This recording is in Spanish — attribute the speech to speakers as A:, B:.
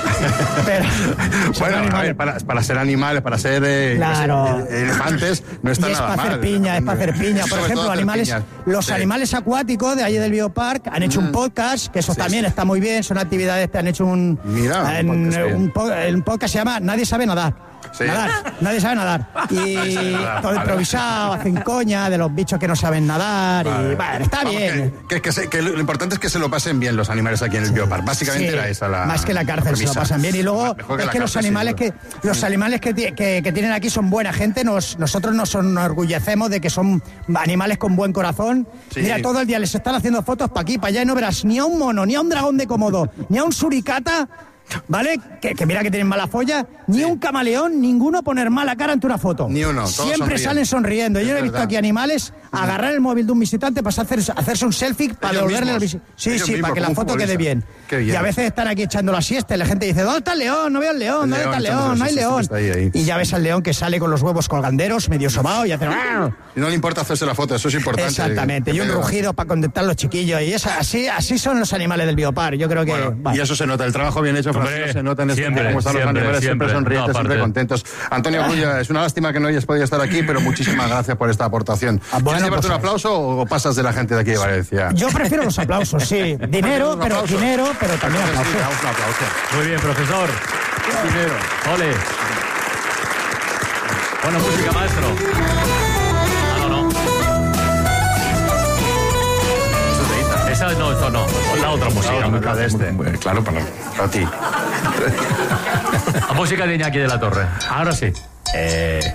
A: Bueno, a ver, para ser animales, para ser elefantes, no está nada mal.
B: Es para hacer piña. Por ejemplo, los animales acuáticos de allí del Biopark han hecho un podcast, que eso también está muy bien, son actividades que han hecho un podcast se llama Nadie sabe nadar. Sí. Nadie sabe nadar. Y todo improvisado, hacen coña de los bichos que no saben nadar. Y bueno, está bien.
A: Que lo importante es que se lo pasen bien los animales aquí en el Biopark. Básicamente era esa la.
B: Más que la cárcel, se lo pasan bien. Y luego es que los animales que tienen aquí son buena gente. Nosotros nos enorgullecemos de que son animales con buen corazón. Sí. Mira, todo el día les están haciendo fotos para aquí, para allá, y no verás ni a un mono, ni a un dragón de Komodo, ni a un suricata. ¿Vale? Que mira que tienen mala folla. Ni un camaleón, ninguno poner mala cara ante una foto.
A: Ni uno.
B: Siempre salen sonriendo. Yo he visto aquí animales agarrar el móvil de un visitante para hacerse un selfie para devolverle al visitante. Sí, para que la foto quede bien. Y a veces están aquí echando la siesta y la gente dice, ¿dónde está el león? No veo el león. ¿Dónde está el león? No hay león. Y ya ves al león que sale con los huevos colganderos, medio sobao y hace...
A: Y no le importa hacerse la foto, eso es importante.
B: Exactamente. Y un rugido para contentar a los chiquillos. Y así son los animales del Biopark. Yo creo que...
A: Y eso se nota, el trabajo bien hecho. Se nota en siempre, cómo están los animales, siempre sonrientes, siempre contentos. Antonio Grulla, es una lástima que no hayas podido estar aquí, pero muchísimas gracias por esta aportación. ¿Quieres llevarte un aplauso o pasas de la gente de aquí de Valencia?
B: Yo prefiero los aplausos, sí. Dinero, pero también aplausos.
A: Un aplauso.
C: Muy bien, profesor.
A: Dinero.
C: Ole. Buena música, maestro. No, la otra música.
A: De este. Claro, para ti.
C: La música de Iñaki de la Torre. Ahora sí.